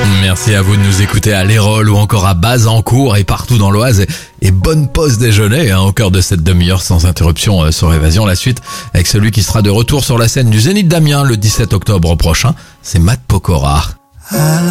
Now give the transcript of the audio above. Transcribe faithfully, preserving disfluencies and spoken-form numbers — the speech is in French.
Merci à vous de nous écouter à Lérolles ou encore à Bazancourt et partout dans l'Oise. Et bonne pause déjeuner hein, au cœur de cette demi-heure sans interruption euh, sur Évasion. La suite avec celui qui sera de retour sur la scène du Zénith d'Amiens le dix-sept octobre prochain. C'est Matt Pokora.